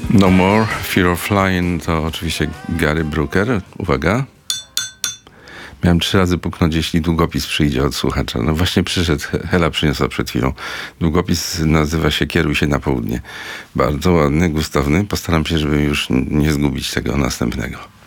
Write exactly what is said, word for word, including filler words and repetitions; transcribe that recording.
No More, Fear of Flying to oczywiście Gary Brooker. Uwaga. Miałem trzy razy puknąć, jeśli długopis przyjdzie od słuchacza. No właśnie przyszedł, Hela przyniosła przed chwilą. Długopis nazywa się Kieruj się na południe. Bardzo ładny, gustowny. Postaram się, żeby już nie zgubić tego następnego.